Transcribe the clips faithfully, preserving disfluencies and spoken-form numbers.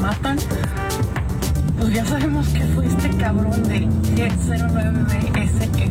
matan, pues ya sabemos que fue este cabrón de G cero nueve B S F.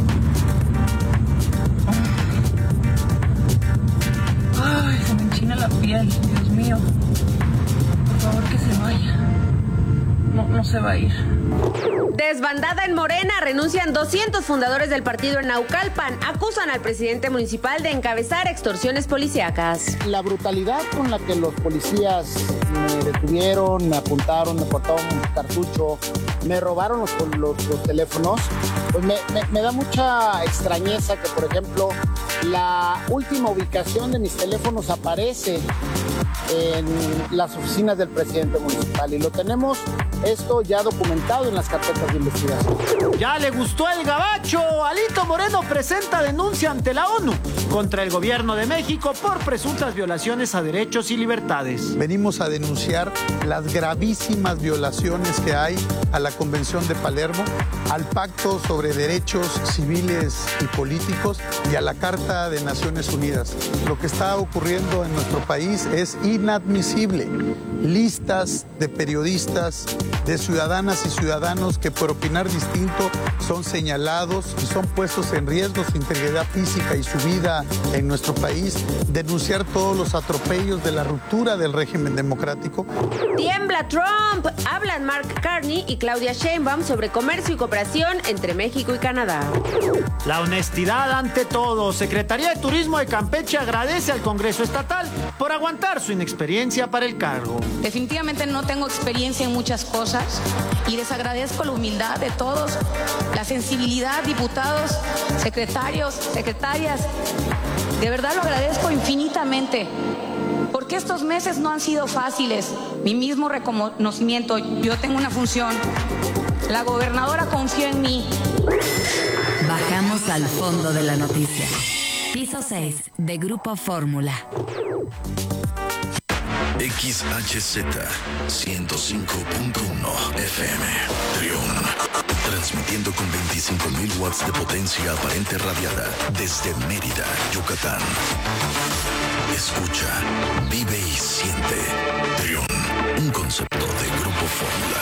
Ay, se me enchina la piel, Dios mío. Por favor, que se vaya. No, no se va a ir. Desbandada en Morena, renuncian doscientos fundadores del partido en Naucalpan. Acusan al presidente municipal de encabezar extorsiones policíacas. La brutalidad con la que los policías me detuvieron, me apuntaron, me cortaron un cartucho, me robaron los, los, los teléfonos, pues me, me, me da mucha extrañeza que, por ejemplo, la última ubicación de mis teléfonos aparece en las oficinas del presidente municipal y lo tenemos esto ya documentado en las carpetas de investigación. Ya le gustó el gabacho. Alito Moreno presenta denuncia ante la ONU contra el gobierno de México por presuntas violaciones a derechos y libertades. Venimos a denunciar las gravísimas violaciones que hay a la Convención de Palermo, al Pacto sobre Derechos Civiles y Políticos y a la Carta de Naciones Unidas. Lo que está ocurriendo en nuestro país es inadmisible. Listas de periodistas, de ciudadanas y ciudadanos que por opinar distinto son señalados y son puestos en riesgo su integridad física y su vida en nuestro país, denunciar todos los atropellos de la ruptura del régimen democrático. Tiembla Trump. Hablan Mark Carney y Claudia Sheinbaum sobre comercio y cooperación entre México y Canadá. La honestidad ante todo. Secretaría de Turismo de Campeche agradece al Congreso Estatal por aguantar su inexperiencia para el cargo. Definitivamente no tengo experiencia en muchas cosas y les agradezco la humildad de todos, la sensibilidad, diputados, secretarios, secretarias. De verdad lo agradezco infinitamente, porque estos meses no han sido fáciles. Mi mismo reconocimiento, yo tengo una función. La gobernadora confió en mí. Bajamos al fondo de la noticia. Piso seis de Grupo Fórmula. X H Z ciento cinco punto uno F M Trión, transmitiendo con veinticinco mil watts de potencia aparente radiada desde Mérida, Yucatán. Escucha, vive y siente. Trión, un concepto de Grupo Fórmula.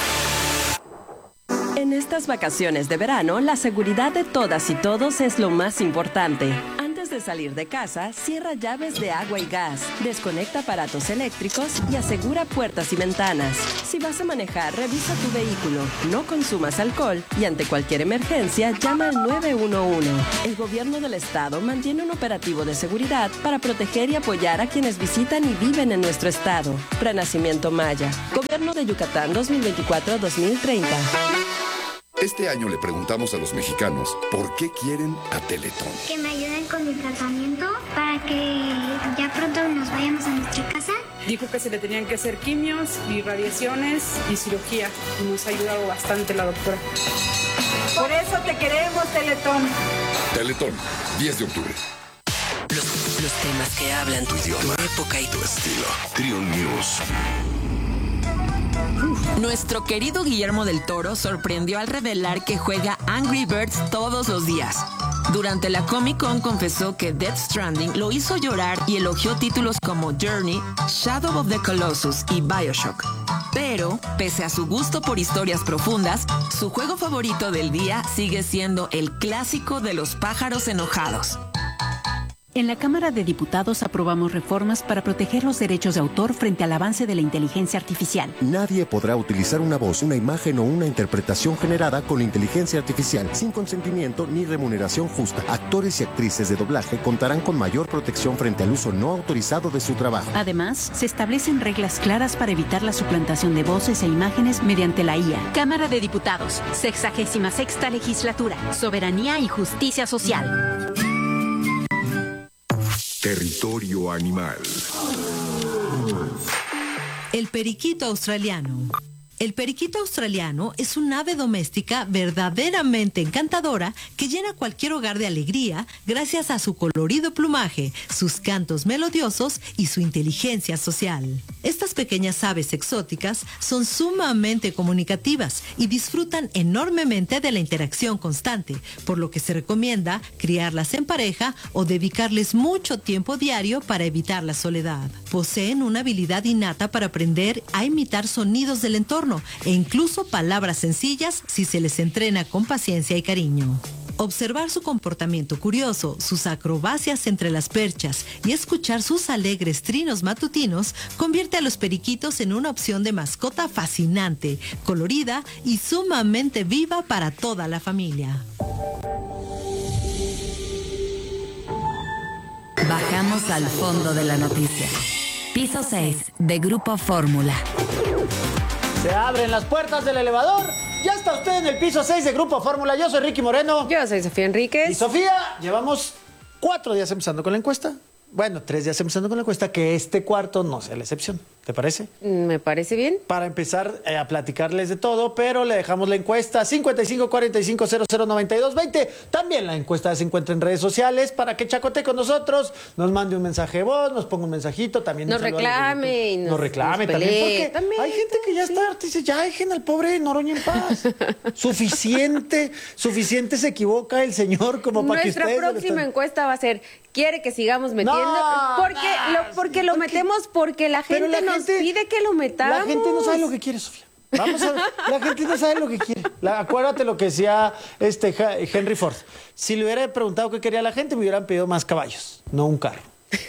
En estas vacaciones de verano, la seguridad de todas y todos es lo más importante. Antes de salir de casa, cierra llaves de agua y gas, desconecta aparatos eléctricos y asegura puertas y ventanas. Si vas a manejar, revisa tu vehículo, no consumas alcohol y ante cualquier emergencia, llama al nueve uno uno. El gobierno del estado mantiene un operativo de seguridad para proteger y apoyar a quienes visitan y viven en nuestro estado. Renacimiento Maya, Gobierno de Yucatán dos mil veinticuatro a dos mil treinta. Este año le preguntamos a los mexicanos por qué quieren a Teletón. Que me ayuden con mi tratamiento para que ya pronto nos vayamos a nuestra casa. Dijo que se le tenían que hacer quimios y radiaciones y cirugía. Nos ha ayudado bastante la doctora. Por eso te queremos, Teletón. Teletón, diez de octubre. Los, los temas que hablan tu idioma, tu época y tu estilo. Trión News. Nuestro querido Guillermo del Toro sorprendió al revelar que juega Angry Birds todos los días. Durante la Comic Con confesó que Death Stranding lo hizo llorar y elogió títulos como Journey, Shadow of the Colossus y BioShock. Pero, pese a su gusto por historias profundas, su juego favorito del día sigue siendo el clásico de los pájaros enojados. En la Cámara de Diputados aprobamos reformas para proteger los derechos de autor frente al avance de la inteligencia artificial. Nadie podrá utilizar una voz, una imagen o una interpretación generada con inteligencia artificial sin consentimiento ni remuneración justa. Actores y actrices de doblaje contarán con mayor protección frente al uso no autorizado de su trabajo. Además, se establecen reglas claras para evitar la suplantación de voces e imágenes mediante la I A. Cámara de Diputados, sexagésima sexta legislatura, soberanía y justicia social. Territorio animal. El periquito australiano. El periquito australiano es un ave doméstica verdaderamente encantadora que llena cualquier hogar de alegría gracias a su colorido plumaje, sus cantos melodiosos y su inteligencia social. Estas pequeñas aves exóticas son sumamente comunicativas y disfrutan enormemente de la interacción constante, por lo que se recomienda criarlas en pareja o dedicarles mucho tiempo diario para evitar la soledad. Poseen una habilidad innata para aprender a imitar sonidos del entorno e incluso palabras sencillas si se les entrena con paciencia y cariño. Observar su comportamiento curioso, sus acrobacias entre las perchas y escuchar sus alegres trinos matutinos convierte a los periquitos en una opción de mascota fascinante, colorida y sumamente viva para toda la familia. Bajamos al fondo de la noticia. Piso seis de Grupo Fórmula. Se abren las puertas del elevador. Ya está usted en el piso seis de Grupo Fórmula. Yo soy Ricky Moreno. Yo soy Sofía Enríquez. Y Sofía, llevamos cuatro días empezando con la encuesta. Bueno, tres días empezando con la encuesta, que este cuarto no sea la excepción. ¿Te parece? Me parece bien. Para empezar eh, a platicarles de todo, pero le dejamos la encuesta cincuenta y cinco cuarenta y cinco cero cero noventa y dos veinte. También la encuesta se encuentra en redes sociales para que chacote con nosotros, nos mande un mensaje de voz, nos ponga un mensajito, también nos reclame. Nos, nos reclame nos también, porque también, hay gente que ya sí. está, dice, ya dejen al pobre Noroña en paz. suficiente, suficiente se equivoca el señor como para que ustedes... Nuestra próxima están... encuesta va a ser, ¿quiere que sigamos metiendo? No, porque no, lo, porque lo porque, metemos porque la gente la nos gente, pide que lo metamos. La gente no sabe lo que quiere, Sofía. Vamos a ver, la gente no sabe lo que quiere. La, acuérdate lo que decía este Henry Ford. Si le hubiera preguntado qué quería la gente, me hubieran pedido más caballos, no un carro.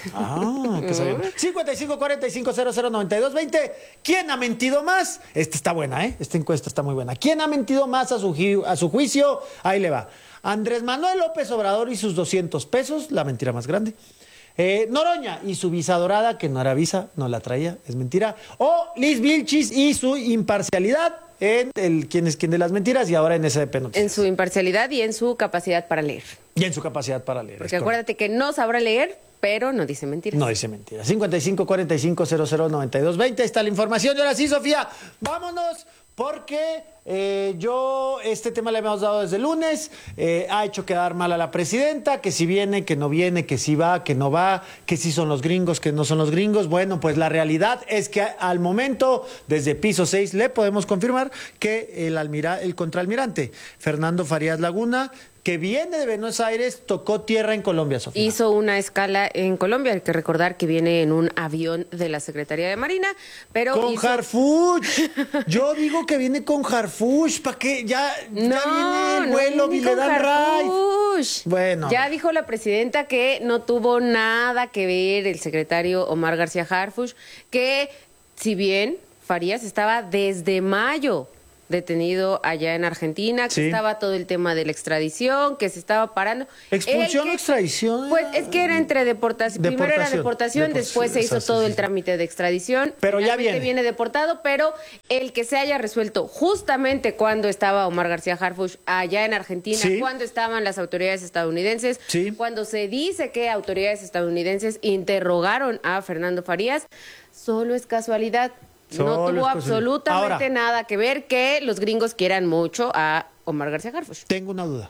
Ah, qué sabía. cincuenta y cinco cuarenta y cinco cero cero noventa y dos veinte. ¿Quién ha mentido más? Esta está buena, ¿eh? Esta encuesta está muy buena. ¿Quién ha mentido más a su, a su juicio? Ahí le va. Andrés Manuel López Obrador y sus doscientos pesos, la mentira más grande. Eh, Noroña y su visa dorada, que no era visa, no la traía, es mentira. O Liz Vilchis y su imparcialidad en el quién es quién de las mentiras y ahora en S D P Noticias. En su imparcialidad y en su capacidad para leer. Y en su capacidad para leer. Porque acuérdate que no sabrá leer, pero no dice mentiras. No dice mentiras. cincuenta y cinco cuarenta y cinco cero cero noventa y dos veinte. Ahí está la información. Y ahora sí, Sofía, vámonos. Porque eh, yo este tema le habíamos dado desde el lunes, eh, ha hecho quedar mal a la presidenta, que si viene, que no viene, que si va, que no va, que si son los gringos, que no son los gringos. Bueno, pues la realidad es que al momento, desde piso seis, le podemos confirmar que el, almira, el contraalmirante Fernando Farías Laguna, que viene de Buenos Aires, tocó tierra en Colombia, Sofía. Hizo una escala en Colombia, hay que recordar que viene en un avión de la Secretaría de Marina, pero Con hizo... Harfuch, yo digo que viene con Harfuch, ¿para qué? Ya, no, ya viene el no vuelo, viene y le dan ride. Bueno. Ya dijo la presidenta que no tuvo nada que ver el secretario Omar García Harfuch, que si bien Farías estaba desde mayo detenido allá en Argentina, que sí. estaba todo el tema de la extradición, que se estaba parando. ¿Expulsión o extradición? Pues es que era entre deportación. deportación. Primero era deportación, deportación después se hizo todo sí, sí. el trámite de extradición. Pero ya viene. viene deportado, pero el que se haya resuelto justamente cuando estaba Omar García Harfuch allá en Argentina, sí. cuando estaban las autoridades estadounidenses, sí. cuando se dice que autoridades estadounidenses interrogaron a Fernando Farías, solo es casualidad. No Solo tuvo absolutamente Ahora, nada que ver que los gringos quieran mucho a Omar García Harfuch. Tengo una duda.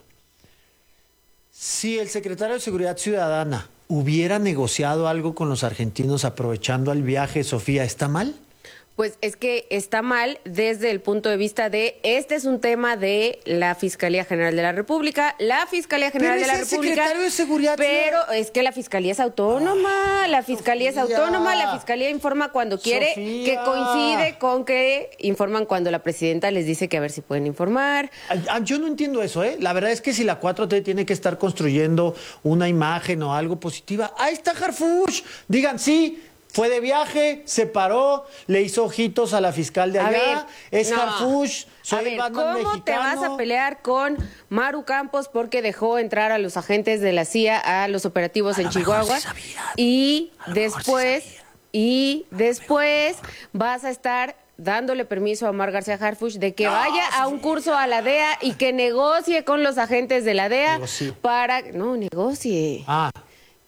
Si el secretario de Seguridad Ciudadana hubiera negociado algo con los argentinos aprovechando el viaje, Sofía, ¿está mal? Pues es que está mal desde el punto de vista de, este es un tema de la Fiscalía General de la República, la Fiscalía General pero de la es República, secretario de Seguridad, pero es que la Fiscalía es autónoma, la Fiscalía Sofía. es autónoma, la Fiscalía informa cuando quiere, Sofía. que coincide con que informan cuando la presidenta les dice que a ver si pueden informar. Yo no entiendo eso, ¿eh? La verdad es que si la cuatro T tiene que estar construyendo una imagen o algo positiva, ahí está Harfuch, digan sí. Fue de viaje, se paró, le hizo ojitos a la fiscal de allá. A ver, es no. Harfuch, soy a ver, Batman ¿cómo mexicano? te vas a pelear con Maru Campos porque dejó entrar a los agentes de la C I A a los operativos a en Chihuahua? Sí y después, sí y después vas a estar dándole permiso a Omar García Harfuch de que no, vaya a un curso a la D E A y que negocie con los agentes de la D E A negocie. para... No, negocie. Ah.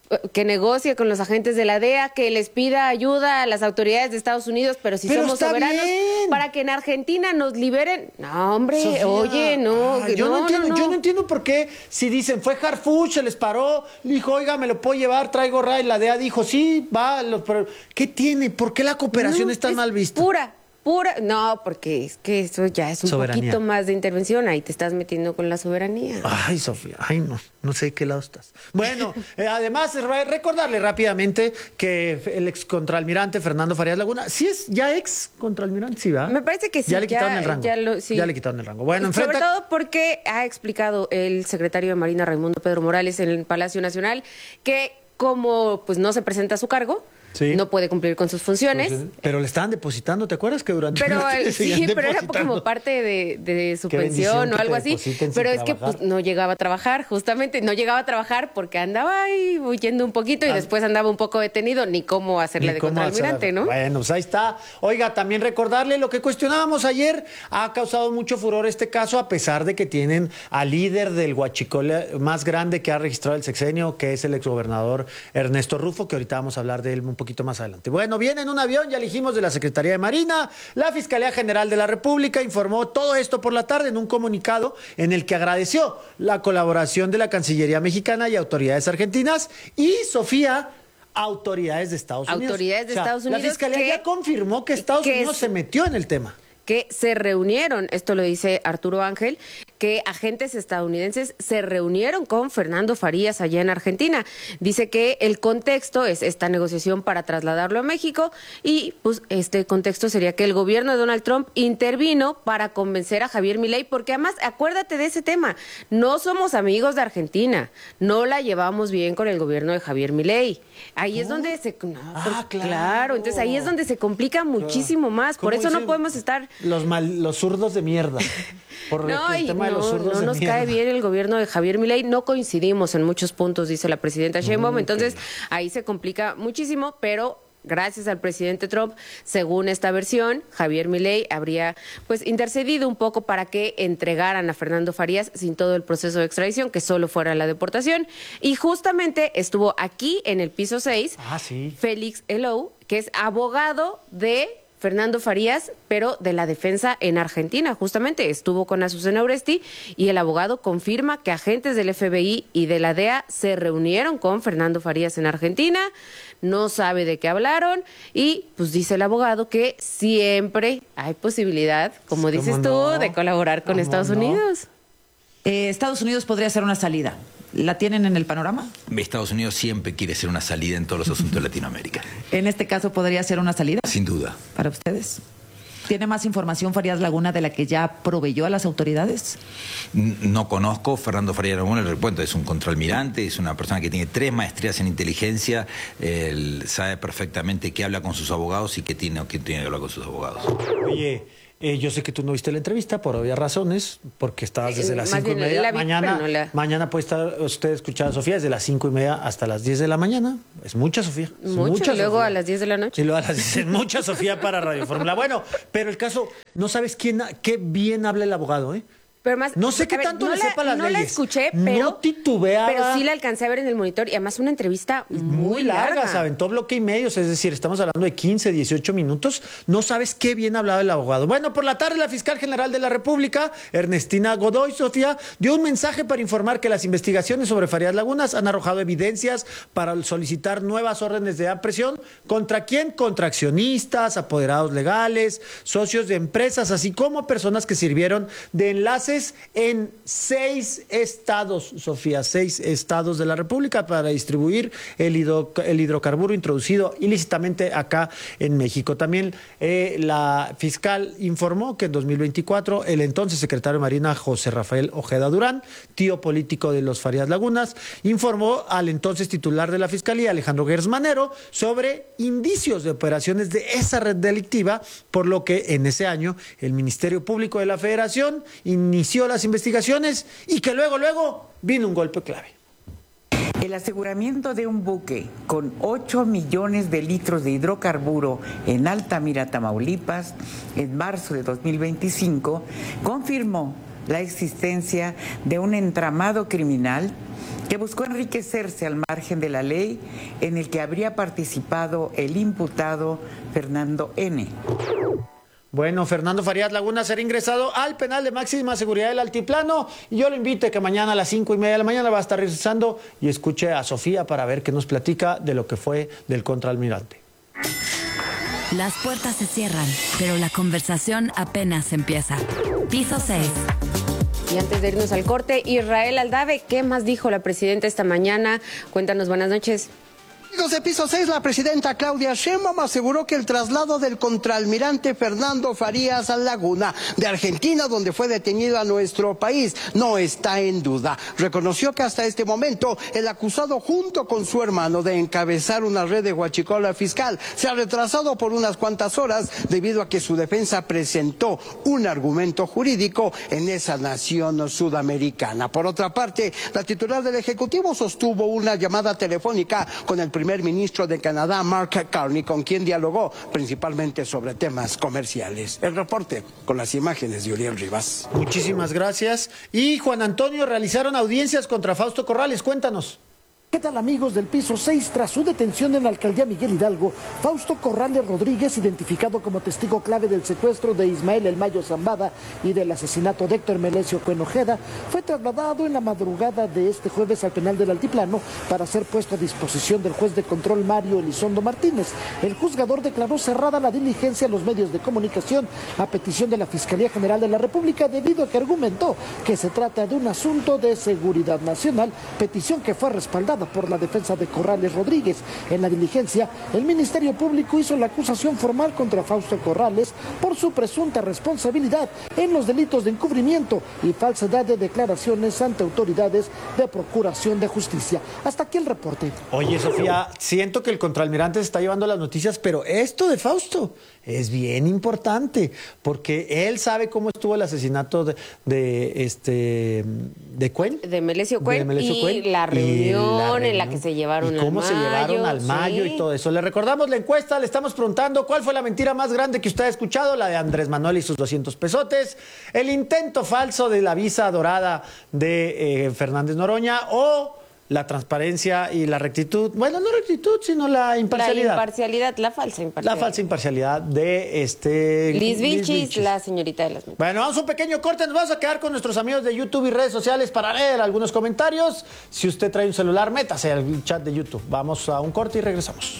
que negocie con los agentes de la D E A, que les pida ayuda a las autoridades de Estados Unidos, pero si pero somos soberanos, bien. Para que en Argentina nos liberen. No, hombre, Sofía, oye, no, ah, yo no, no entiendo, no, no. Yo no entiendo por qué, si dicen, fue Harfuch, se les paró, le dijo, oiga, me lo puedo llevar, traigo Ray, la D E A dijo, sí, va, lo, pero ¿qué tiene? ¿Por qué la cooperación no, es tan es mal vista? Pura. Pura, no, porque es que eso ya es un soberanía. Poquito más de intervención, ahí te estás metiendo con la soberanía. Ay, Sofía, ay no, no sé qué lado estás. Bueno, eh, además, recordarle rápidamente que el ex contraalmirante Fernando Farías Laguna, sí es ya ex contraalmirante, sí, ¿va? Me parece que sí. Ya le quitaron ya, el rango. Ya, lo, sí. ya le quitaron el rango. Bueno, Sobre enfrenta... todo porque ha explicado el secretario de Marina, Raimundo Pedro Morales, en el Palacio Nacional, que como pues no se presenta a su cargo, sí. no puede cumplir con sus funciones. Pero le estaban depositando, ¿te acuerdas que durante pero el, sí, pero era como parte de, de su pensión o algo así. Pero es que pues, no llegaba a trabajar, justamente, no llegaba a trabajar porque andaba ahí huyendo un poquito y ah. después andaba un poco detenido, ni cómo hacerle ni de contraalmirante, ¿no? Bueno, pues ahí está. Oiga, también recordarle lo que cuestionábamos ayer, ha causado mucho furor este caso, a pesar de que tienen al líder del huachicol más grande que ha registrado el sexenio, que es el exgobernador Ernesto Rufo, que ahorita vamos a hablar de él un poquito más adelante. Bueno, viene en un avión, ya elegimos de la Secretaría de Marina. La Fiscalía General de la República informó todo esto por la tarde en un comunicado en el que agradeció la colaboración de la Cancillería mexicana y autoridades argentinas y, Sofía, autoridades de Estados Unidos. Autoridades de o sea, Estados Unidos. La Fiscalía que, ya confirmó que Estados que Unidos es... se metió en el tema. Que se reunieron, esto lo dice Arturo Ángel, que agentes estadounidenses se reunieron con Fernando Farías allá en Argentina. Dice que el contexto es esta negociación para trasladarlo a México y pues este contexto sería que el gobierno de Donald Trump intervino para convencer a Javier Milei, porque además acuérdate de ese tema, no somos amigos de Argentina, no la llevamos bien con el gobierno de Javier Milei. Ahí ¿Oh? es donde se... No, ah, claro. claro, entonces ahí es donde se complica muchísimo más, por eso no podemos estar... Los mal, los zurdos de mierda. Por no, el tema no, de los zurdos no de nos mierda. cae bien el gobierno de Javier Milei, no coincidimos en muchos puntos, dice la presidenta Sheinbaum, okay. Entonces ahí se complica muchísimo, pero gracias al presidente Trump, según esta versión, Javier Milei habría pues intercedido un poco para que entregaran a Fernando Farías sin todo el proceso de extradición, que solo fuera la deportación, y justamente estuvo aquí en el piso seis, ah, sí. Félix Elou, que es abogado de Fernando Farías, pero de la defensa en Argentina, justamente estuvo con Azucena Oresti y el abogado confirma que agentes del F B I y de la D E A se reunieron con Fernando Farías en Argentina, no sabe de qué hablaron y pues dice el abogado que siempre hay posibilidad, como dices tú, no? de colaborar con Estados no? Unidos. Eh, Estados Unidos podría ser una salida. ¿La tienen en el panorama? Estados Unidos siempre quiere ser una salida en todos los asuntos de Latinoamérica. ¿En este caso podría ser una salida? Sin duda. ¿Para ustedes? ¿Tiene más información Farías Laguna de la que ya proveyó a las autoridades? No conozco. Fernando Farías Laguna, el recuento, es un contraalmirante, es una persona que tiene tres maestrías en inteligencia, él sabe perfectamente qué habla con sus abogados y qué tiene o qué tiene que hablar con sus abogados. Oye... Eh, yo sé que tú no viste la entrevista por obvias razones, porque estabas desde las cinco y media. La vi, mañana, no la... mañana puede estar usted escuchando a Sofía desde las cinco y media hasta las diez de la mañana. Es mucha, Sofía. Es mucha, mucha y luego Sofía. a las diez de la noche. Y luego a las diez, mucha Sofía para Radio Fórmula. Bueno, pero el caso, no sabes quién, qué bien habla el abogado, ¿eh? Pero más, no sé qué ver, tanto no le sepa las no leyes. No la escuché, pero, no titubeaba. pero sí la alcancé a ver en el monitor y además una entrevista muy, muy larga. larga. Se aventó bloque y medio, es decir, estamos hablando de quince, dieciocho minutos. No sabes qué bien hablaba el abogado. Bueno, por la tarde la fiscal general de la República, Ernestina Godoy, Sofía, dio un mensaje para informar que las investigaciones sobre Farías Lagunas han arrojado evidencias para solicitar nuevas órdenes de presión. ¿Contra quién? Contra accionistas, apoderados legales, socios de empresas, así como personas que sirvieron de enlaces en seis estados, Sofía, seis estados de la República para distribuir el, hidro, el hidrocarburo introducido ilícitamente acá en México. También eh, la fiscal informó que en dos mil veinticuatro el entonces secretario de Marina, José Rafael Ojeda Durán, tío político de los Farías Lagunas, informó al entonces titular de la Fiscalía, Alejandro Gers Manero, sobre indicios de operaciones de esa red delictiva, por lo que en ese año el Ministerio Público de la Federación inició las investigaciones y que luego, luego vino un golpe clave. El aseguramiento de un buque con ocho millones de litros de hidrocarburo en Altamira, Tamaulipas, en marzo de dos mil veinticinco, confirmó la existencia de un entramado criminal que buscó enriquecerse al margen de la ley, en el que habría participado el imputado Fernando N. Bueno, Fernando Farías Laguna será ingresado al penal de máxima seguridad del Altiplano. Y yo lo invito a que mañana a las cinco y media de la mañana va a estar regresando y escuche a Sofía para ver qué nos platica de lo que fue del contraalmirante. Las puertas se cierran, pero la conversación apenas empieza. Piso seis. Y antes de irnos al corte, Israel Aldave, ¿qué más dijo la presidenta esta mañana? Cuéntanos, buenas noches. Amigos de Piso seis, la presidenta Claudia Sheinbaum aseguró que el traslado del contraalmirante Fernando Farías Laguna de Argentina, donde fue detenido a nuestro país, no está en duda. Reconoció que hasta este momento el acusado, junto con su hermano, de encabezar una red de huachicola fiscal, se ha retrasado por unas cuantas horas debido a que su defensa presentó un argumento jurídico en esa nación sudamericana. Por otra parte, la titular del Ejecutivo sostuvo una llamada telefónica con el primer ministro de Canadá, Mark Carney, con quien dialogó principalmente sobre temas comerciales. El reporte con las imágenes de Uriel Rivas. Muchísimas gracias. Y Juan Antonio, realizaron audiencias contra Fausto Corrales. Cuéntanos. ¿Qué tal, amigos del Piso seis? Tras su detención en la alcaldía Miguel Hidalgo, Fausto Corrales Rodríguez, identificado como testigo clave del secuestro de Ismael El Mayo Zambada y del asesinato de Héctor Melesio Cuenojeda, fue trasladado en la madrugada de este jueves al penal del Altiplano para ser puesto a disposición del juez de control Mario Elizondo Martínez. El juzgador declaró cerrada la diligencia a los medios de comunicación a petición de la Fiscalía General de la República, debido a que argumentó que se trata de un asunto de seguridad nacional, petición que fue respaldada por la defensa de Corrales Rodríguez. En la diligencia, el Ministerio Público hizo la acusación formal contra Fausto Corrales por su presunta responsabilidad en los delitos de encubrimiento y falsedad de declaraciones ante autoridades de procuración de justicia. Hasta aquí el reporte. Oye, Sofía, siento que el contraalmirante se está llevando las noticias, pero esto de Fausto es bien importante, porque él sabe cómo estuvo el asesinato de, de este de Cuen, de Melesio Cuen, de Melesio y, Cuen la reunión, y la reunión en la que se llevaron y cómo al se Mayo, llevaron al Mayo, sí, y todo eso. Le recordamos la encuesta, le estamos preguntando cuál fue la mentira más grande que usted ha escuchado, la de Andrés Manuel y sus doscientos pesotes, el intento falso de la visa dorada de eh, Fernández Noroña, o la transparencia y la rectitud, bueno, no rectitud, sino la imparcialidad. La imparcialidad, la falsa imparcialidad. La falsa imparcialidad de este... Liz Vilchis, la señorita de las mentiras. Bueno, vamos a un pequeño corte, nos vamos a quedar con nuestros amigos de YouTube y redes sociales para leer algunos comentarios. Si usted trae un celular, métase al chat de YouTube. Vamos a un corte y regresamos.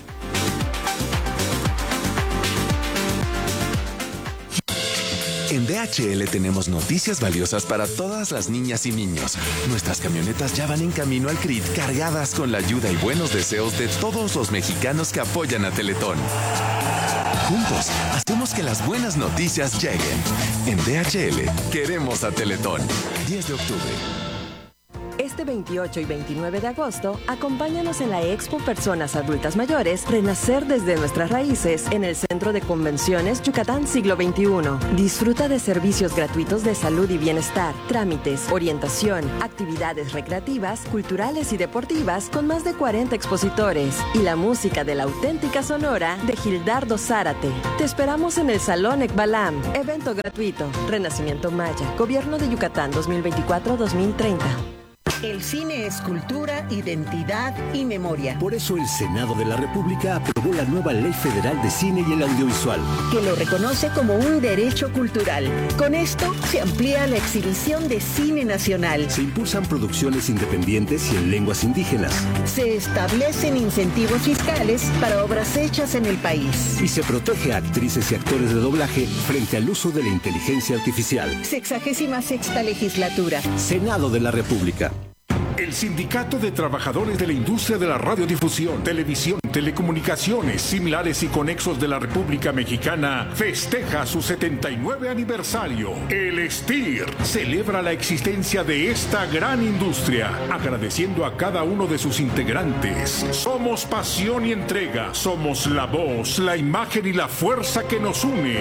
En D H L tenemos noticias valiosas para todas las niñas y niños. Nuestras camionetas ya van en camino al C R I T, cargadas con la ayuda y buenos deseos de todos los mexicanos que apoyan a Teletón. Juntos, hacemos que las buenas noticias lleguen. En D H L, queremos a Teletón. diez de octubre. Este veintiocho y veintinueve de agosto, acompáñanos en la Expo Personas Adultas Mayores, Renacer desde nuestras raíces, en el Centro de Convenciones Yucatán Siglo veintiuno. Disfruta de servicios gratuitos de salud y bienestar, trámites, orientación, actividades recreativas, culturales y deportivas con más de cuarenta expositores y la música de la auténtica Sonora de Gildardo Zárate. Te esperamos en el Salón Ekbalam. Evento gratuito. Renacimiento Maya. Gobierno de Yucatán dos mil veinticuatro a dos mil treinta. El cine es cultura, identidad y memoria. Por eso el Senado de la República aprobó la nueva Ley Federal de Cine y el Audiovisual, que lo reconoce como un derecho cultural. Con esto se amplía la exhibición de cine nacional. Se impulsan producciones independientes y en lenguas indígenas. Se establecen incentivos fiscales para obras hechas en el país. Y se protege a actrices y actores de doblaje frente al uso de la inteligencia artificial. Sexagésima sexta legislatura. Senado de la República. El Sindicato de Trabajadores de la Industria de la Radiodifusión, Televisión, Telecomunicaciones, Similares y Conexos de la República Mexicana festeja su setenta y nueve aniversario. El S T I R celebra la existencia de esta gran industria, agradeciendo a cada uno de sus integrantes. Somos pasión y entrega, somos la voz, la imagen y la fuerza que nos une.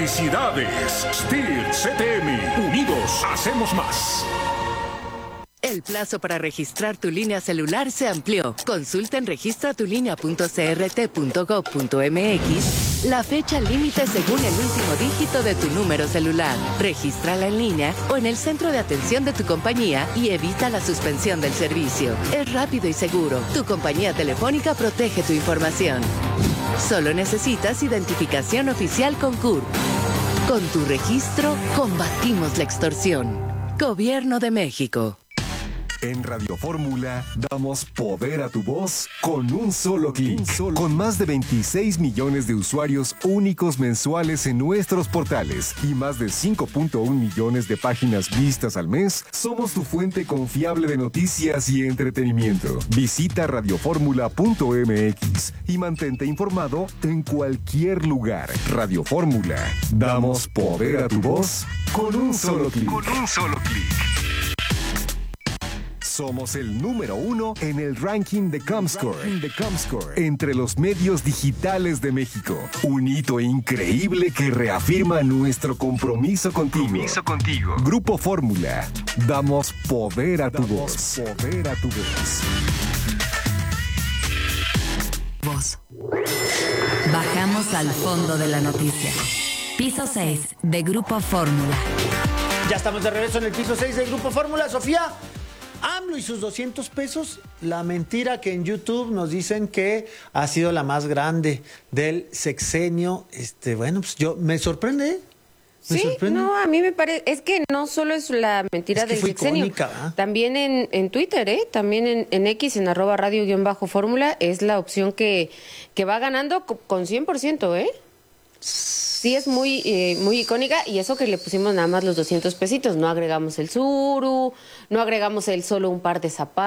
¡Felicidades! S T I R C T M, unidos hacemos más. El El plazo para registrar tu línea celular se amplió. Consulta en registra tu línea punto c r t punto gov punto m x la fecha límite según el último dígito de tu número celular. Regístrala en línea o en el centro de atención de tu compañía y evita la suspensión del servicio. Es rápido y seguro. Tu compañía telefónica protege tu información. Solo necesitas identificación oficial con C U R. Con tu registro, combatimos la extorsión. Gobierno de México. En Radio Fórmula damos poder a tu voz con un solo clic. Con más de veintiséis millones de usuarios únicos mensuales en nuestros portales y más de cinco punto uno millones de páginas vistas al mes, somos tu fuente confiable de noticias y entretenimiento. Visita radio fórmula punto m x y mantente informado en cualquier lugar. Radio Fórmula. Damos poder a tu voz con un solo clic. Con un solo clic. Somos el número uno en el ranking de Comscore, de Comscore entre los medios digitales de México. Un hito increíble que reafirma nuestro compromiso contigo. Compromiso contigo. Grupo Fórmula. Damos poder a tu Damos voz. Poder a tu voz. Voz. Bajamos al fondo de la noticia. Piso seis de Grupo Fórmula. Ya estamos de regreso en el piso seis del Grupo Fórmula. Sofía, AMLO y sus doscientos pesos, la mentira que en YouTube nos dicen que ha sido la más grande del sexenio. Este, bueno, pues yo me sorprende. Me sí, sorprende. no, a mí me parece, es que no solo es la mentira Es que del fue sexenio, icónica, ¿eh? También en, en Twitter, ¿eh? También en, en X, en arroba radio guión bajo fórmula, es la opción que, que va ganando con cien por ciento, ¿eh? Sí, es muy eh, muy icónica, y eso que le pusimos nada más los doscientos pesitos, no agregamos el suru, no agregamos el solo un par de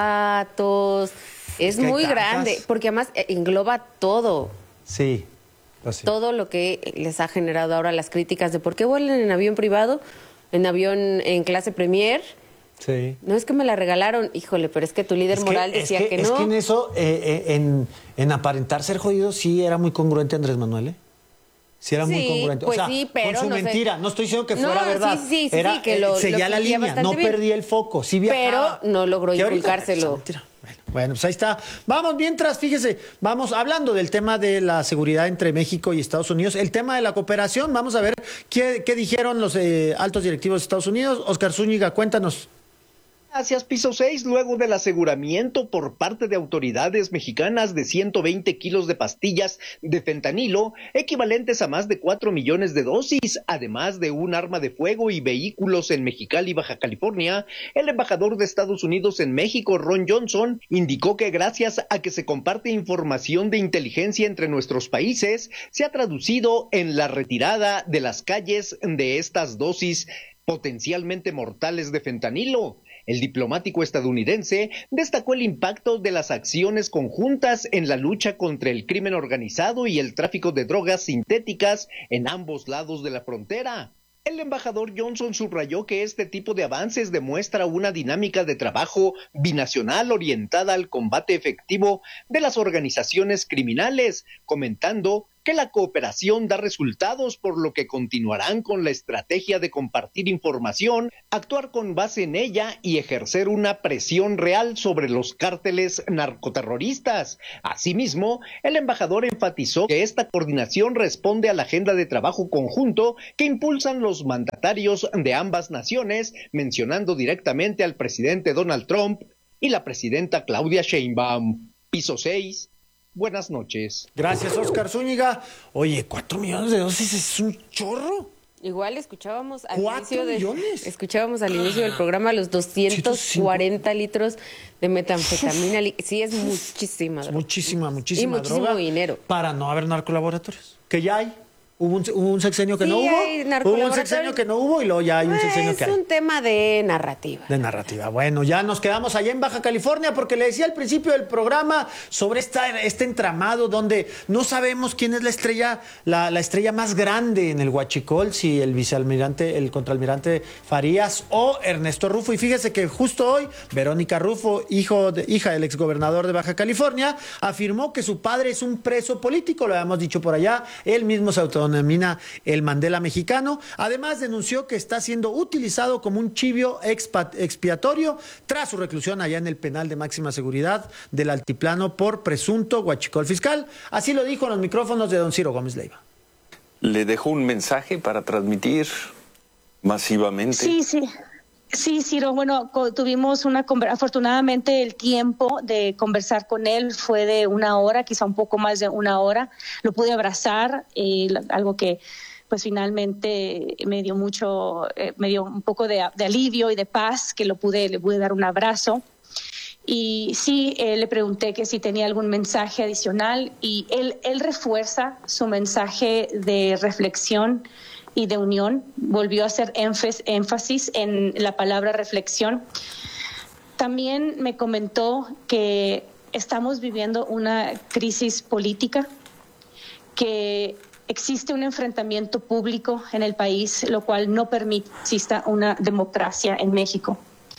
zapatos, es, Es que hay muy tantas. grande, porque además eh, engloba todo. Sí, pues sí. Todo lo que les ha generado ahora las críticas de por qué vuelan en avión privado, en avión en clase premier. Sí. No es que me la regalaron, híjole, pero es que tu líder Es que- moral es decía que, que, Es no. que en eso, eh, eh, en, en aparentar ser jodido, sí era muy congruente Andrés Manuel, ¿eh? Sí era muy Sí, congruente. pues o sea, sí, pero con su no sé. mentira. No estoy diciendo que No, fuera sí, verdad. sí, sí, sí, Era, que lo- eh, seguía lo la cumplía línea, bastante no bien. perdía el foco. Sí viajaba. Pero no logró Que ahorita- inculcárselo. Bueno, pues ahí está. Vamos, mientras, fíjese, vamos hablando del tema de la seguridad entre México y Estados Unidos, el tema de la cooperación. Vamos a ver qué, qué dijeron los eh, altos directivos de Estados Unidos. Oscar Zúñiga, cuéntanos. Gracias, piso seis, luego del aseguramiento por parte de autoridades mexicanas de ciento veinte kilos de pastillas de fentanilo, equivalentes a más de cuatro millones de dosis, además de un arma de fuego y vehículos en Mexicali, Baja California, el embajador de Estados Unidos en México, Ron Johnson, indicó que gracias a que se comparte información de inteligencia entre nuestros países, se ha traducido en la retirada de las calles de estas dosis potencialmente mortales de fentanilo. El diplomático estadounidense destacó el impacto de las acciones conjuntas en la lucha contra el crimen organizado y el tráfico de drogas sintéticas en ambos lados de la frontera. El embajador Johnson subrayó que este tipo de avances demuestra una dinámica de trabajo binacional orientada al combate efectivo de las organizaciones criminales, comentando que la cooperación da resultados, por lo que continuarán con la estrategia de compartir información, actuar con base en ella y ejercer una presión real sobre los cárteles narcoterroristas. Asimismo, el embajador enfatizó que esta coordinación responde a la agenda de trabajo conjunto que impulsan los mandatarios de ambas naciones, mencionando directamente al presidente Donald Trump y la presidenta Claudia Sheinbaum. Piso seis. Buenas noches. Gracias, Oscar Zúñiga. Oye, cuatro millones de dosis es un chorro. Igual escuchábamos al ¿Cuatro inicio de, millones? escuchábamos al inicio del programa los doscientos cuarenta litros de metanfetamina. li- Sí, es muchísima droga. Muchísima, muchísima Y muchísimo droga dinero. para no haber narcolaboratorios. Que ya hay. Hubo un, hubo un sexenio que Sí, no hubo. hay Hubo un narcolaboratorios. sexenio que no hubo y luego ya hay un sexenio Es que hay. un tema de narrativa. De narrativa. Bueno, ya nos quedamos allá en Baja California porque le decía al principio del programa sobre esta, este entramado donde no sabemos quién es la estrella, la, la estrella más grande en el Huachicol, si el vicealmirante, el contraalmirante Farías o Ernesto Rufo. Y fíjese que justo hoy, Verónica Rufo, hijo de, hija del exgobernador de Baja California, afirmó que su padre es un preso político, lo habíamos dicho por allá, él mismo se autodenominó autodenomina el Mandela mexicano. Además, denunció que está siendo utilizado como un chivo expiatorio tras su reclusión allá en el penal de máxima seguridad del Altiplano por presunto huachicol fiscal. Así lo dijo en los micrófonos de don Ciro Gómez Leiva. ¿Le dejó un mensaje para transmitir masivamente? Sí, sí. Sí, Ciro, bueno, tuvimos una afortunadamente el tiempo de conversar con él fue de una hora, quizá un poco más de una hora. Lo pude abrazar, eh, algo que pues finalmente me dio mucho, eh, me dio un poco de, de alivio y de paz, que lo pude, le pude dar un abrazo. Y sí, eh, le pregunté que si tenía algún mensaje adicional y él, él refuerza su mensaje de reflexión y de unión, volvió a hacer énfasis en la palabra reflexión. También me comentó que estamos viviendo una crisis política, que existe un enfrentamiento público en el país, lo cual no permite que exista una democracia en México.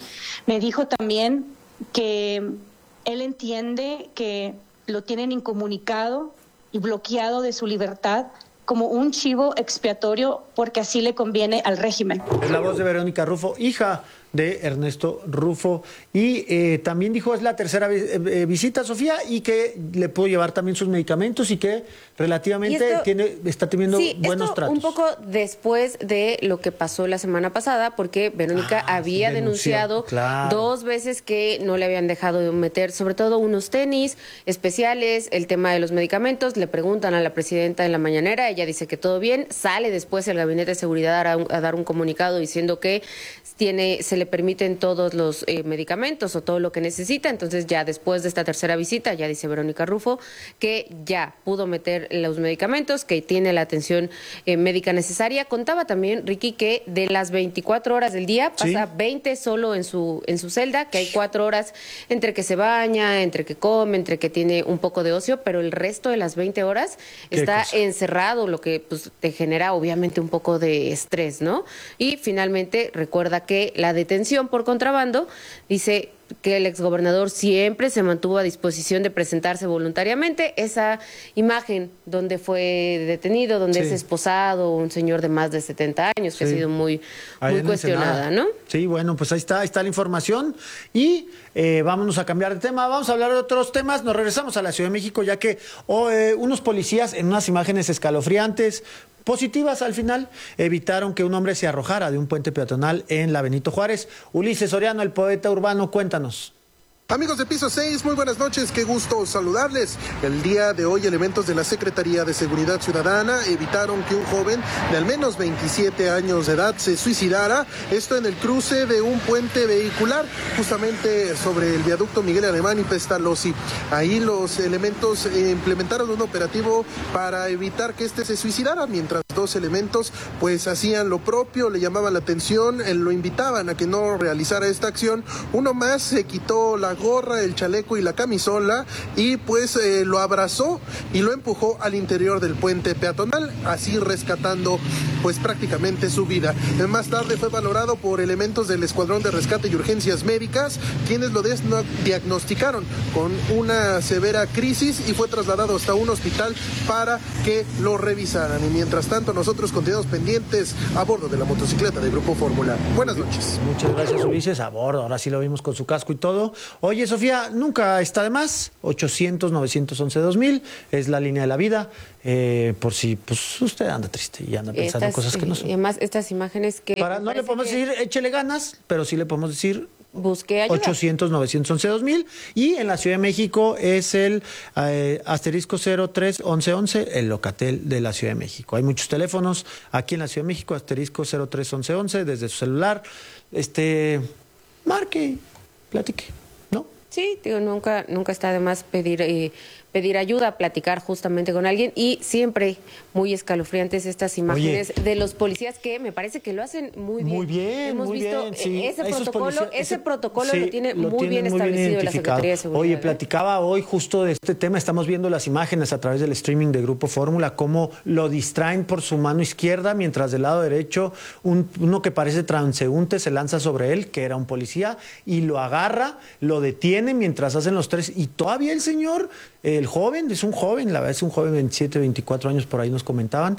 Me dijo también que él entiende que lo tienen incomunicado y bloqueado de su libertad como un chivo expiatorio porque así le conviene al régimen. Es la voz de Verónica Rufo, hija de Ernesto Rufo, y eh, también dijo es la tercera eh, visita, Sofía, y que le puedo llevar también sus medicamentos y que relativamente esto, tiene, está teniendo sí, buenos esto tratos. Un poco después de lo que pasó la semana pasada, porque Verónica ah, había sí, denunciado claro. dos veces que no le habían dejado de meter, sobre todo unos tenis especiales, el tema de los medicamentos. Le preguntan a la presidenta en la mañanera, ella dice que todo bien, sale después el Gabinete de Seguridad a, a dar un comunicado diciendo que tiene, se le permiten todos los eh, medicamentos o todo lo que necesita. Entonces ya después de esta tercera visita, ya dice Verónica Rufo que ya pudo meter los medicamentos, que tiene la atención eh, médica necesaria. Contaba también, Ricky, que de las veinticuatro horas del día pasa sí. veinte solo en su, en su celda, que hay cuatro horas entre que se baña, entre que come, entre que tiene un poco de ocio, pero el resto de las veinte horas está cosa? encerrado, lo que pues, te genera obviamente un poco de estrés, ¿no? Y finalmente recuerda que la detención por contrabando, dice que el exgobernador siempre se mantuvo a disposición de presentarse voluntariamente. Esa imagen donde fue detenido, donde sí. es esposado, un señor de más de setenta años, que sí. ha sido muy, muy cuestionada, ¿no? Sí, bueno, pues ahí está, ahí está la información. Y eh, vámonos a cambiar de tema, vamos a hablar de otros temas. Nos regresamos a la Ciudad de México, ya que oh, eh, unos policías en unas imágenes escalofriantes, positivas al final, evitaron que un hombre se arrojara de un puente peatonal en la Benito Juárez. Ulises Soriano, el poeta urbano, cuéntanos. Amigos de Piso seis, muy buenas noches, qué gusto saludarles. El día de hoy, elementos de la Secretaría de Seguridad Ciudadana evitaron que un joven de al menos veintisiete años de edad se suicidara, esto en el cruce de un puente vehicular, justamente sobre el viaducto Miguel Alemán y Pestalozzi. Ahí los elementos implementaron un operativo para evitar que este se suicidara, mientras dos elementos pues hacían lo propio, le llamaban la atención, lo invitaban a que no realizara esta acción. Uno más se quitó la gorra, el chaleco y la camisola y pues eh, lo abrazó y lo empujó al interior del puente peatonal, así rescatando pues prácticamente su vida. Más tarde fue valorado por elementos del Escuadrón de Rescate y Urgencias Médicas, quienes lo diagnosticaron con una severa crisis y fue trasladado hasta un hospital para que lo revisaran. Y mientras tanto nosotros continuamos pendientes a bordo de la motocicleta de Grupo Fórmula. Buenas noches. Muchas gracias, Ulises. A bordo, ahora sí lo vimos con su casco y todo. Oye, Sofía, nunca está de más. ochocientos, novecientos once, dos mil es la línea de la vida. Eh, por si pues usted anda triste y anda pensando estas, cosas que no son. Y además, estas imágenes que... Para, no le podemos que... decir échele ganas, pero sí le podemos decir... Busque ayuda. ochocientos, novecientos once, dos mil. Y en la Ciudad de México es el eh, asterisco cero tres once once, el Locatel de la Ciudad de México. Hay muchos teléfonos aquí en la Ciudad de México, asterisco cero tres once once, desde su celular. Este, marque, platique. Sí, digo, nunca, nunca está de más pedir, eh, pedir ayuda, platicar justamente con alguien, y siempre muy escalofriantes estas imágenes Oye, de los policías que me parece que lo hacen muy bien. Muy bien, Hemos muy visto bien, sí. ese protocolo, policías, ese, ese protocolo sí, lo tiene lo muy tiene bien muy establecido bien la Secretaría de Seguridad. Oye, ¿eh? platicaba hoy justo de este tema, estamos viendo las imágenes a través del streaming de Grupo Fórmula, cómo lo distraen por su mano izquierda, mientras del lado derecho un, uno que parece transeúnte se lanza sobre él, que era un policía, y lo agarra, lo detiene mientras hacen los tres, y todavía el señor, el el joven, es un joven, la verdad es un joven de veintisiete, veinticuatro años, por ahí nos comentaban,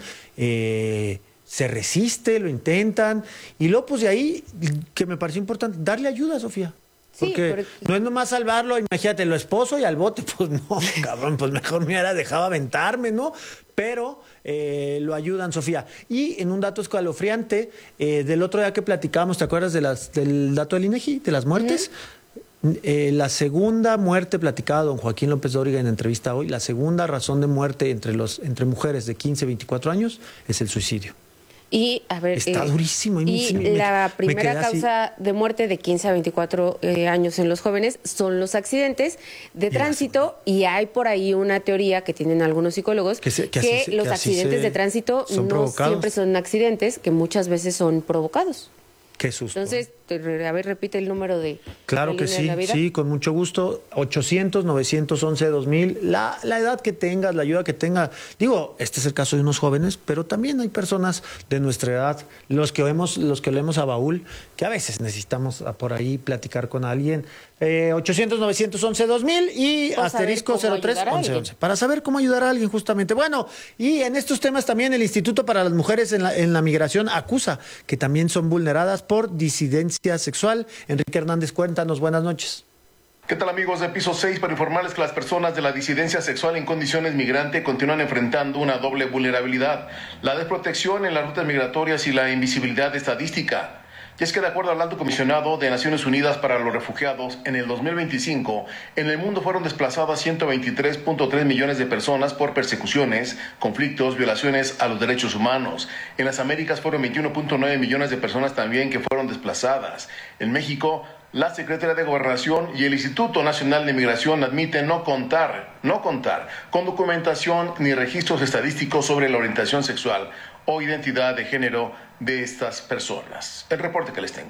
eh, se resiste, lo intentan, y luego pues de ahí, que me pareció importante, darle ayuda, Sofía. Sí, porque pero... no es nomás salvarlo, imagínate, lo esposo y al bote, pues no, cabrón, pues mejor me hubiera dejado aventarme, ¿no? Pero eh, lo ayudan, Sofía. Y en un dato escalofriante, eh, del otro día que platicábamos, ¿te acuerdas de las, del dato del INEGI, de las muertes? Uh-huh. Eh, la segunda muerte, platicaba don Joaquín López Dóriga en entrevista hoy, la segunda razón de muerte entre, los, entre mujeres de quince a veinticuatro años es el suicidio. Y, a ver, está eh, durísimo. Y me, la me, primera me causa así. de muerte de quince a veinticuatro eh, años en los jóvenes son los accidentes de tránsito, y hay por ahí una teoría que tienen algunos psicólogos que, se, que, que así, los que accidentes de tránsito no provocados. Siempre son accidentes, que muchas veces son provocados. Qué susto. Entonces, a ver, repite el número de... Claro de que sí, de sí, con mucho gusto. ochocientos, novecientos once, dos mil. La, la edad que tengas, la ayuda que tenga. Digo, este es el caso de unos jóvenes, pero también hay personas de nuestra edad, los que oemos, los que leemos a Baúl, que a veces necesitamos por ahí platicar con alguien. Eh, ochocientos, novecientos once, dos mil y pues asterisco cero tres once once. Para saber cómo ayudar a alguien, justamente. Bueno, y en estos temas también el Instituto para las Mujeres en la, en la Migración acusa que también son vulneradas por disidencia sexual. Enrique Hernández, cuéntanos, buenas noches. ¿Qué tal, amigos de Piso seis? Para informarles que las personas de la disidencia sexual en condiciones migrante continúan enfrentando una doble vulnerabilidad: la desprotección en las rutas migratorias y la invisibilidad estadística. Y es que, de acuerdo al Alto Comisionado de Naciones Unidas para los Refugiados, en el dos mil veinticinco, en el mundo fueron desplazadas ciento veintitrés punto tres millones de personas por persecuciones, conflictos, violaciones a los derechos humanos. En las Américas fueron veintiuno punto nueve millones de personas también que fueron desplazadas. En México, la Secretaría de Gobernación y el Instituto Nacional de Migración admiten no contar, no contar con documentación ni registros estadísticos sobre la orientación sexual o identidad de género de estas personas. El reporte que les tengo.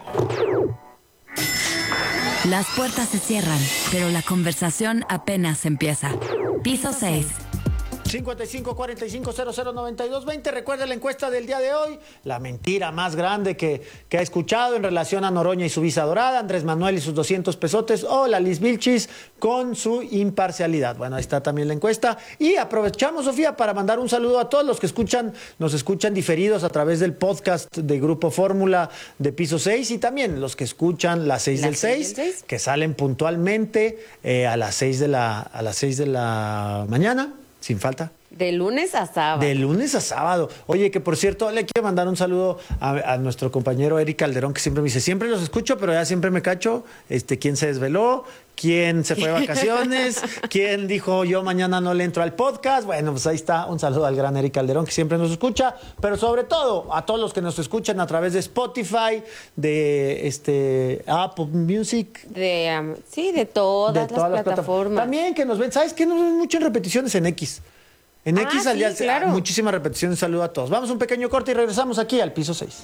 Las puertas se cierran, pero la conversación apenas empieza. Piso seis. cincuenta y cinco, cuarenta y cinco, cero cero, noventa y dos, veinte. Recuerda la encuesta del día de hoy. La mentira más grande que, que ha escuchado en relación a Noroña y su visa dorada, Andrés Manuel y sus doscientos pesotes, o la Liz Vilchis con su imparcialidad. Bueno, ahí está también la encuesta. Y aprovechamos, Sofía, para mandar un saludo a todos los que escuchan, nos escuchan diferidos a través del podcast de Grupo Fórmula de Piso seis, y también los que escuchan las seis del seis, que salen puntualmente eh, a las seis de la, a las seis de la mañana. Sin falta. De lunes a sábado. De lunes a sábado. Oye, que por cierto, le quiero mandar un saludo a, a nuestro compañero Eric Calderón, que siempre me dice, siempre los escucho, pero ya siempre me cacho. Este, ¿quién se desveló? ¿Quién se fue de vacaciones? ¿Quién dijo yo mañana no le entro al podcast? Bueno, pues ahí está. Un saludo al gran Eric Calderón, que siempre nos escucha, pero sobre todo a todos los que nos escuchan a través de Spotify, de este Apple Music. De, um, sí, de todas, de las, todas las plataformas. plataformas. También que nos ven, ¿sabes qué? Nos ven mucho en repeticiones en X. En ah, X al sí, día, claro. Muchísimas repeticiones. Saludo a todos. Vamos a un pequeño corte y regresamos aquí al Piso seis.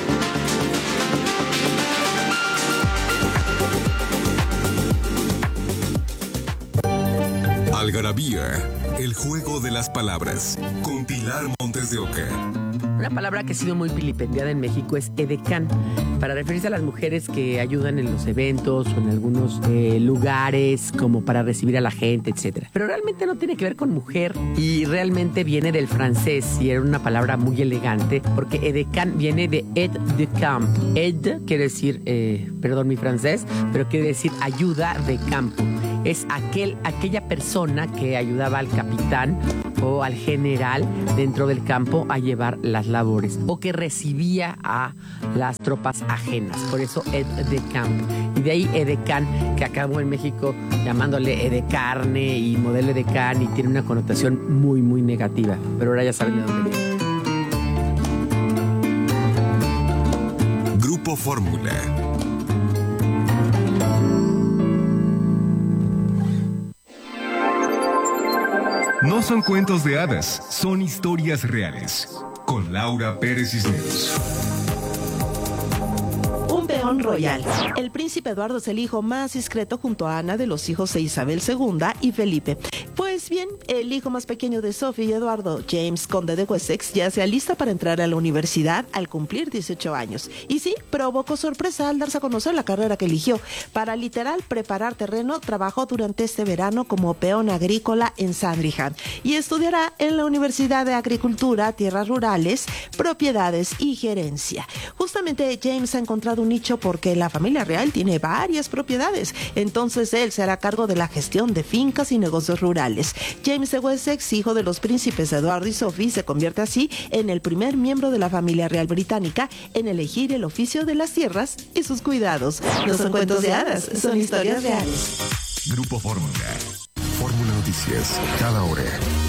Algarabía, el juego de las palabras, con Pilar Montes de Oca. Una palabra que ha sido muy vilipendiada en México es edecán, para referirse a las mujeres que ayudan en los eventos o en algunos eh, lugares, como para recibir a la gente, etcétera. Pero realmente no tiene que ver con mujer y realmente viene del francés, y era una palabra muy elegante, porque edecán viene de aide de camp. Aide quiere decir, eh, perdón mi francés, pero quiere decir ayuda de campo. Es aquel, aquella persona que ayudaba al capitán o al general dentro del campo a llevar las labores, o que recibía a las tropas ajenas. Por eso aide de camp. Y de ahí edecán, que acabó en México llamándole edecarne y modelo edecán, y tiene una connotación muy, muy negativa. Pero ahora ya saben de dónde viene. Grupo Fórmula. No son cuentos de hadas, son historias reales. Con Laura Pérez Cisneros. Un peón royal. El príncipe Eduardo es el hijo más discreto junto a Ana, de los hijos de Isabel segunda y Felipe. Pues Pues bien, el hijo más pequeño de Sophie y Eduardo, James, conde de Wessex, ya se alista para entrar a la universidad al cumplir dieciocho años. Y sí, provocó sorpresa al darse a conocer la carrera que eligió. Para literal preparar terreno, trabajó durante este verano como peón agrícola en Sandringham y estudiará en la Universidad de Agricultura, Tierras Rurales, Propiedades y Gerencia. Justamente James ha encontrado un nicho porque la familia real tiene varias propiedades, entonces él se hará cargo de la gestión de fincas y negocios rurales. James de Wessex, hijo de los príncipes Eduardo y Sophie, se convierte así en el primer miembro de la familia real británica en elegir el oficio de las tierras y sus cuidados. No son cuentos de hadas, son historias reales. Grupo Fórmula. Fórmula Noticias, cada hora.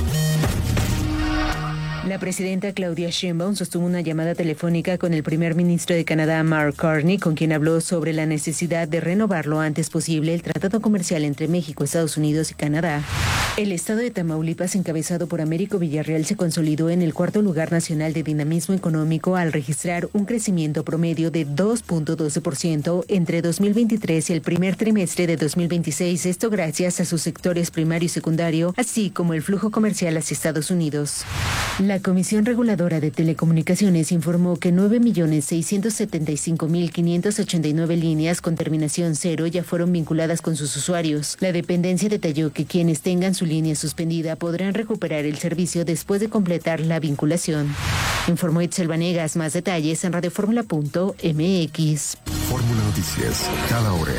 La presidenta Claudia Sheinbaum sostuvo una llamada telefónica con el primer ministro de Canadá, Mark Carney, con quien habló sobre la necesidad de renovar lo antes posible el tratado comercial entre México, Estados Unidos y Canadá. El estado de Tamaulipas, encabezado por Américo Villarreal, se consolidó en el cuarto lugar nacional de dinamismo económico al registrar un crecimiento promedio de dos punto doce por ciento entre dos mil veintitrés y el primer trimestre de dos mil veintiséis, esto gracias a sus sectores primario y secundario, así como el flujo comercial hacia Estados Unidos. La Comisión Reguladora de Telecomunicaciones informó que nueve millones seiscientos setenta y cinco mil quinientas ochenta y nueve líneas con terminación cero ya fueron vinculadas con sus usuarios. La dependencia detalló que quienes tengan su línea suspendida podrán recuperar el servicio después de completar la vinculación. Informó Itzel Vanegas. Más detalles en radioformula punto m x. Fórmula Noticias, cada hora.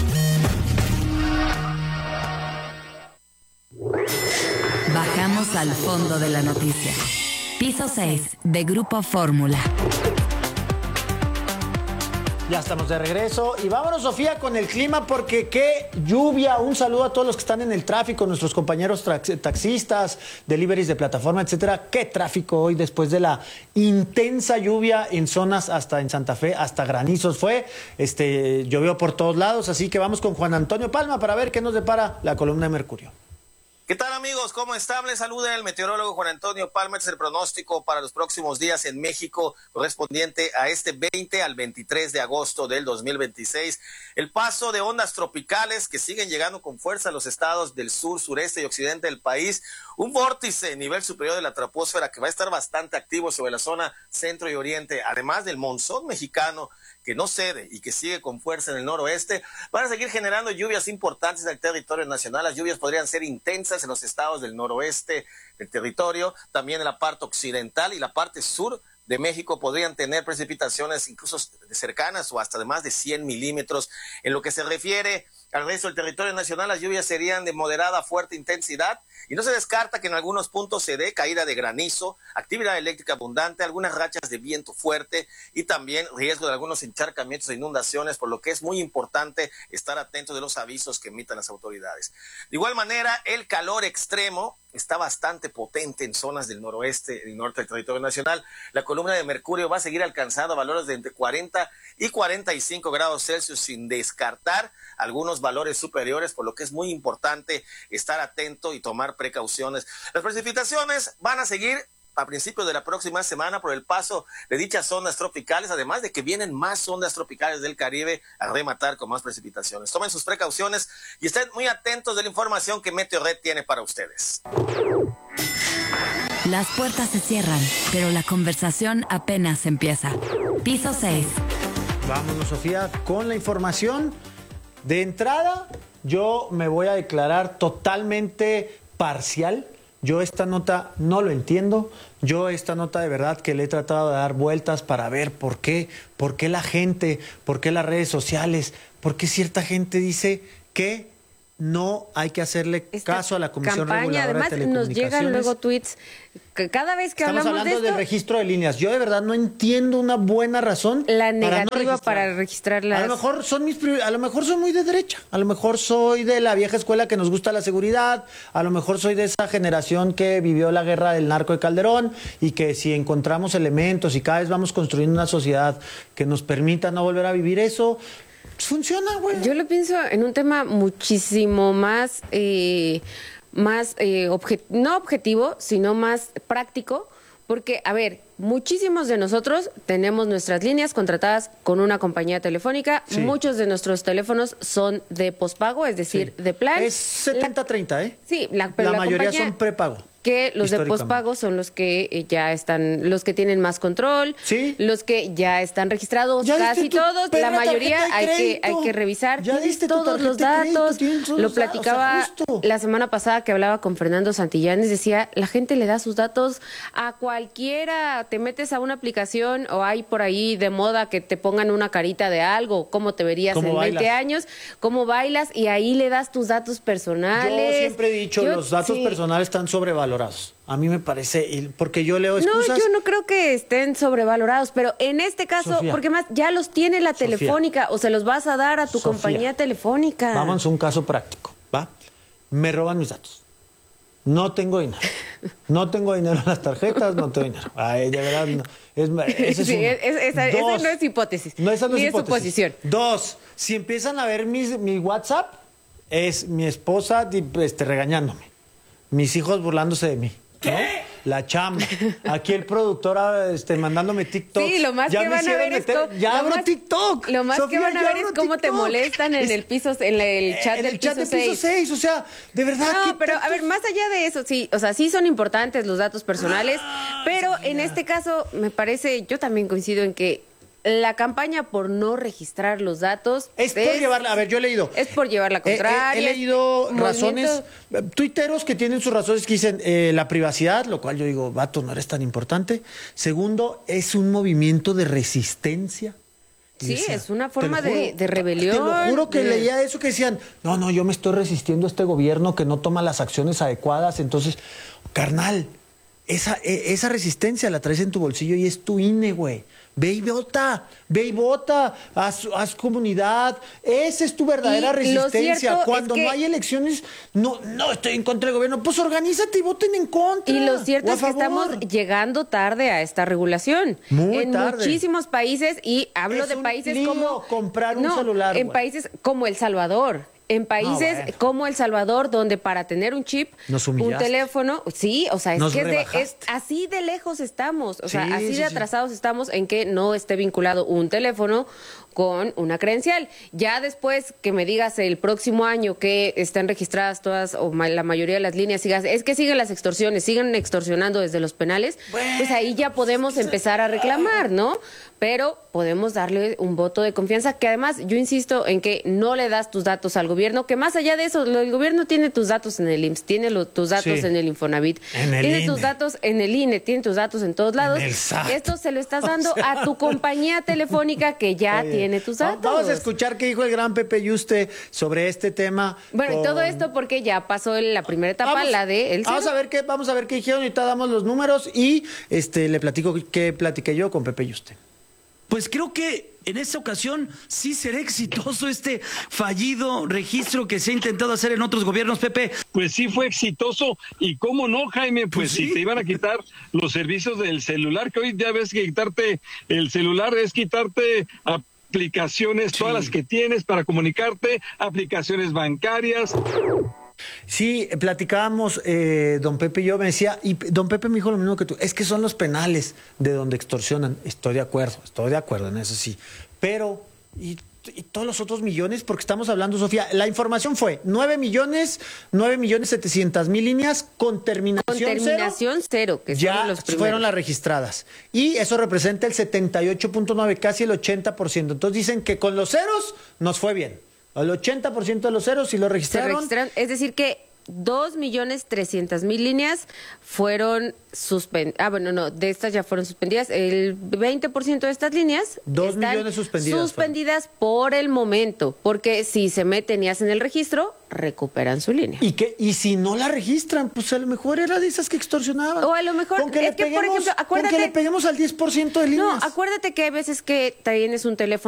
Bajamos al fondo de la noticia. Piso seis de Grupo Fórmula. Ya estamos de regreso y vámonos, Sofía, con el clima porque qué lluvia. Un saludo a todos los que están en el tráfico, nuestros compañeros taxistas, deliveries de plataforma, etcétera. Qué tráfico hoy después de la intensa lluvia en zonas hasta en Santa Fe, hasta granizos fue. Este, llovió por todos lados, así que vamos con Juan Antonio Palma para ver qué nos depara la columna de Mercurio. ¿Qué tal, amigos? ¿Cómo están? Les saluda el meteorólogo Juan Antonio Palma. Este es el pronóstico para los próximos días en México, correspondiente a este veinte al veintitrés de agosto del dos mil veintiséis. El paso de ondas tropicales que siguen llegando con fuerza a los estados del sur, sureste y occidente del país. Un vórtice a nivel superior de la troposfera que va a estar bastante activo sobre la zona centro y oriente, además del monzón mexicano que no cede y que sigue con fuerza en el noroeste, van a seguir generando lluvias importantes en el territorio nacional. Las lluvias podrían ser intensas en los estados del noroeste del territorio, también en la parte occidental y la parte sur de México podrían tener precipitaciones incluso cercanas o hasta de más de cien milímetros. En lo que se refiere al resto del territorio nacional, las lluvias serían de moderada a fuerte intensidad y no se descarta que en algunos puntos se dé caída de granizo, actividad eléctrica abundante, algunas rachas de viento fuerte y también riesgo de algunos encharcamientos e inundaciones, por lo que es muy importante estar atento de los avisos que emitan las autoridades. De igual manera, el calor extremo está bastante potente en zonas del noroeste y norte del territorio nacional. La columna de mercurio va a seguir alcanzando valores de entre cuarenta y cuarenta y cinco grados Celsius sin descartar algunos valores superiores, por lo que es muy importante estar atento y tomar precauciones. Las precipitaciones van a seguir a principios de la próxima semana por el paso de dichas ondas tropicales, además de que vienen más ondas tropicales del Caribe a rematar con más precipitaciones. Tomen sus precauciones y estén muy atentos de la información que Meteorred tiene para ustedes. Las puertas se cierran, pero la conversación apenas empieza. Piso seis. Vámonos, Sofía, con la información. De entrada, yo me voy a declarar totalmente parcial. Yo esta nota no lo entiendo. Yo esta nota de verdad que le he tratado de dar vueltas para ver por qué, por qué la gente, por qué las redes sociales, por qué cierta gente dice que no hay que hacerle Esta caso a la Comisión campaña, Reguladora además, de Telecomunicaciones. Nos llegan luego tweets que cada vez que Estamos hablamos hablando de esto, del registro de líneas. Yo de verdad no entiendo una buena razón la para negativa no para registrarlas. A lo mejor son mis a lo mejor soy muy de derecha, a lo mejor soy de la vieja escuela que nos gusta la seguridad, a lo mejor soy de esa generación que vivió la guerra del narco de Calderón y que si encontramos elementos y cada vez vamos construyendo una sociedad que nos permita no volver a vivir eso, funciona, güey. Yo lo pienso en un tema muchísimo más, eh, más eh, obje- no objetivo, sino más práctico, Porque, a ver, muchísimos de nosotros tenemos nuestras líneas contratadas con una compañía telefónica. Sí. Muchos de nuestros teléfonos son de pospago, es decir, sí. de plan. Es setenta treinta, ¿eh? Sí, la, pero la, la mayoría compañía... son prepago. Que los de pospago son los que ya están, los que tienen más control, ¿sí? Los que ya están registrados, casi todos, la mayoría hay que, hay que revisar, ya tienes todos los datos, crédito, lo platicaba o sea, la semana pasada que hablaba con Fernando Santillanes, decía, la gente le da sus datos a cualquiera, te metes a una aplicación o hay por ahí de moda que te pongan una carita de algo, cómo te verías en veinte años, cómo bailas y ahí le das tus datos personales. Yo siempre he dicho, yo, los datos sí. personales están sobrevalorados. A mí me parece, porque yo leo excusas. No, yo no creo que estén sobrevalorados, pero en este caso, Sofía, porque más ya los tiene la Sofía, telefónica o se los vas a dar a tu Sofía, compañía telefónica. Vamos a un caso práctico, ¿va? Me roban mis datos. No tengo dinero. No tengo dinero en las tarjetas, no tengo dinero. Ay, de verdad, no. Es, ese es sí, uno. Es, esa, Dos, esa no es hipótesis. No, esa no ni es hipótesis. Es suposición. Dos, si empiezan a ver mis, mi WhatsApp, es mi esposa este, regañándome. Mis hijos burlándose de mí. ¿No? La chamba. Aquí el productor este, mandándome TikTok. Sí, lo más ya que van a ver meter, es cómo, ya abro más, TikTok. Lo más Sofía, que van a ver es cómo TikTok. te molestan en es, el piso, en el chat en del el chat piso de piso seis. O sea, de verdad. No, pero a ver, más allá de eso, sí, o sea, sí son importantes los datos personales, ah, pero Sofía. En este caso me parece, yo también coincido en que la campaña por no registrar los datos es, es por llevarla, a ver, yo he leído. Es por llevar la contraria. He, he, he leído razones, tuiteros que tienen sus razones que dicen eh, la privacidad, lo cual yo digo, vato, no eres tan importante. Segundo, es un movimiento de resistencia. Sí, decía, es una forma de, de rebelión. Te lo juro que de... leía eso que decían, no, no, yo me estoy resistiendo a este gobierno que no toma las acciones adecuadas. Entonces, carnal, esa, esa resistencia la traes en tu bolsillo y es tu I N E, güey. Ve y vota, ve y vota, haz, haz comunidad. Esa es tu verdadera y resistencia. Cuando es que... no hay elecciones, no, no estoy en contra del gobierno. Pues organízate y voten en contra. Y lo cierto es que estamos llegando tarde a esta regulación. Muy en tarde. muchísimos países, y hablo es de un países lío como comprar un no, celular. En güey. países como El Salvador. En países no, bueno. como El Salvador, donde para tener un chip, un teléfono, sí, o sea, es Nos que es de, es, así de lejos estamos, o sí, sea, así sí, de atrasados sí. estamos en que no esté vinculado un teléfono con una credencial. Ya después que me digas el próximo año que están registradas todas o la mayoría de las líneas, sigas, es que siguen las extorsiones, siguen extorsionando desde los penales, bueno, pues ahí ya podemos empezar a reclamar, ¿no? Pero podemos darle un voto de confianza, que además yo insisto en que no le das tus datos al gobierno, que más allá de eso, el gobierno tiene tus datos en el I M S S, tiene lo, tus datos sí. en el Infonavit, en el tiene I N E. tus datos en el I N E, tiene tus datos en todos lados. En el S A T. Esto se lo estás dando o sea, a tu compañía telefónica que ya Oye, tiene tus datos. Vamos a escuchar qué dijo el gran Pepe Yuste sobre este tema. Bueno, con... y todo esto porque ya pasó la primera etapa, vamos, la de el vamos a ver qué Vamos a ver qué dijeron, ahorita damos los números y este le platico qué platiqué yo con Pepe Yuste. Pues creo que en esta ocasión sí será exitoso este fallido registro que se ha intentado hacer en otros gobiernos, Pepe. Pues sí fue exitoso, y cómo no, Jaime, pues, pues sí. Si te iban a quitar los servicios del celular, que hoy ya ves que quitarte el celular es quitarte aplicaciones, sí. todas las que tienes para comunicarte, aplicaciones bancarias. Sí, platicábamos, eh, don Pepe y yo, me decía, y don Pepe me dijo lo mismo que tú, es que son los penales de donde extorsionan. Estoy de acuerdo, estoy de acuerdo en eso sí, pero y, y todos los otros millones, porque estamos hablando, Sofía, la información fue nueve millones, nueve millones setecientas mil líneas con terminación con terminación cero, cero que ya los fueron las registradas, y eso representa el setenta y ocho punto nueve, casi el ochenta por ciento. Entonces dicen que con los ceros nos fue bien. El ochenta por ciento de los ceros sí lo registraron. Se registraron, es decir que dos millones trescientas mil líneas fueron suspendidas. Ah, bueno, no, de estas ya fueron suspendidas. El veinte por ciento de estas líneas dos millones suspendidas. Suspendidas fueron. por el momento, porque si se meten y hacen el registro, recuperan su línea. ¿Y que y si no la registran? Pues a lo mejor era de esas que extorsionaban. O a lo mejor con que, es le, que, peguemos, por ejemplo, acuérdate, con que le peguemos al diez por ciento de líneas. No, acuérdate que hay veces que tienes un teléfono